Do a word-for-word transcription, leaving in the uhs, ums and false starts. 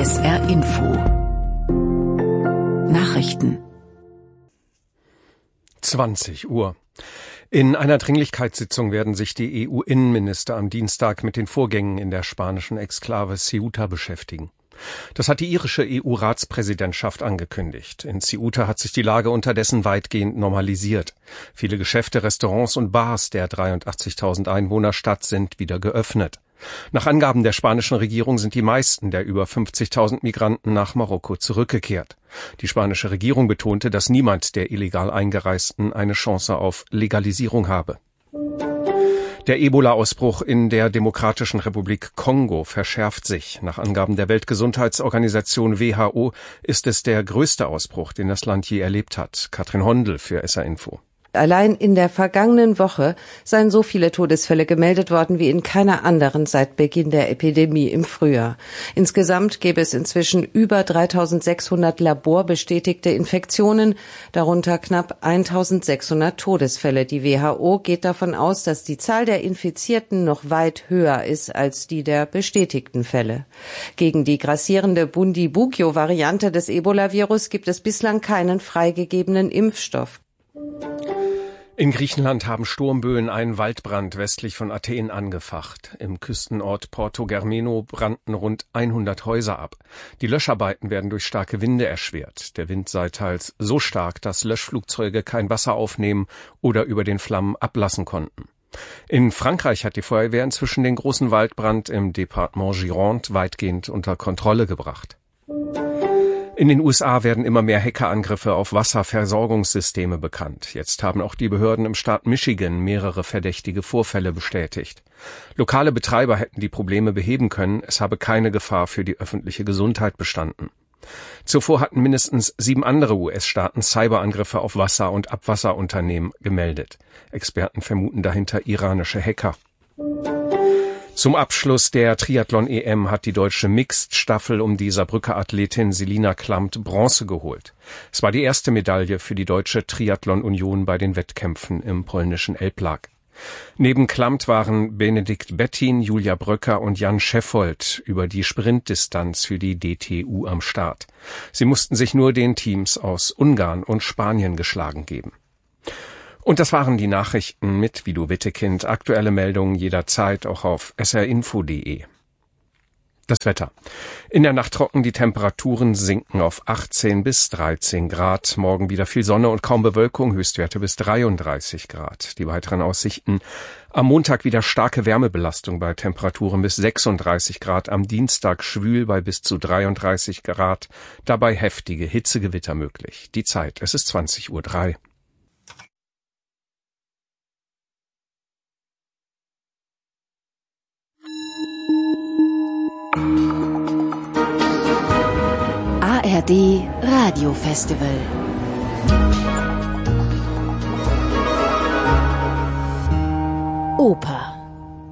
S R Info Nachrichten zwanzig Uhr. In einer Dringlichkeitssitzung werden sich die E U-Innenminister am Dienstag mit den Vorgängen in der spanischen Exklave Ceuta beschäftigen. Das hat die irische E U-Ratspräsidentschaft angekündigt. In Ceuta hat sich die Lage unterdessen weitgehend normalisiert. Viele Geschäfte, Restaurants und Bars der dreiundachtzigtausend Einwohnerstadt sind wieder geöffnet. Nach Angaben der spanischen Regierung sind die meisten der über fünfzigtausend Migranten nach Marokko zurückgekehrt. Die spanische Regierung betonte, dass niemand der illegal Eingereisten eine Chance auf Legalisierung habe. Der Ebola-Ausbruch in der Demokratischen Republik Kongo verschärft sich. Nach Angaben der Weltgesundheitsorganisation W H O ist es der größte Ausbruch, den das Land je erlebt hat. Katrin Hondel für S R Info. Allein in der vergangenen Woche seien so viele Todesfälle gemeldet worden wie in keiner anderen seit Beginn der Epidemie im Frühjahr. Insgesamt gäbe es inzwischen über dreitausendsechshundert laborbestätigte Infektionen, darunter knapp eintausendsechshundert Todesfälle. Die W H O geht davon aus, dass die Zahl der Infizierten noch weit höher ist als die der bestätigten Fälle. Gegen die grassierende Bundibugyo-Variante des Ebola-Virus gibt es bislang keinen freigegebenen Impfstoff. In Griechenland haben Sturmböen einen Waldbrand westlich von Athen angefacht. Im Küstenort Porto Germeno brannten rund hundert Häuser ab. Die Löscharbeiten werden durch starke Winde erschwert. Der Wind sei teils so stark, dass Löschflugzeuge kein Wasser aufnehmen oder über den Flammen ablassen konnten. In Frankreich hat die Feuerwehr inzwischen den großen Waldbrand im Departement Gironde weitgehend unter Kontrolle gebracht. In den U S A werden immer mehr Hackerangriffe auf Wasserversorgungssysteme bekannt. Jetzt haben auch die Behörden im Staat Michigan mehrere verdächtige Vorfälle bestätigt. Lokale Betreiber hätten die Probleme beheben können, es habe keine Gefahr für die öffentliche Gesundheit bestanden. Zuvor hatten mindestens sieben andere U S-Staaten Cyberangriffe auf Wasser- und Abwasserunternehmen gemeldet. Experten vermuten dahinter iranische Hacker. Zum Abschluss der Triathlon-E M hat die deutsche Mixed-Staffel um die Saarbrücker Athletin Selina Klamt Bronze geholt. Es war die erste Medaille für die deutsche Triathlon-Union bei den Wettkämpfen im polnischen Elblag. Neben Klamt waren Benedikt Bettin, Julia Bröcker und Jan Scheffold über die Sprintdistanz für die D T U am Start. Sie mussten sich nur den Teams aus Ungarn und Spanien geschlagen geben. Und das waren die Nachrichten mit Vido Wittekind. Aktuelle Meldungen jederzeit auch auf s r info punkt d e. Das Wetter. In der Nacht trocken, die Temperaturen sinken auf achtzehn bis dreizehn Grad. Morgen wieder viel Sonne und kaum Bewölkung, Höchstwerte bis dreiunddreißig Grad. Die weiteren Aussichten. Am Montag wieder starke Wärmebelastung bei Temperaturen bis sechsunddreißig Grad. Am Dienstag schwül bei bis zu dreiunddreißig Grad. Dabei heftige Hitzegewitter möglich. Die Zeit, es ist zwanzig Uhr drei. A R D Radio Festival Oper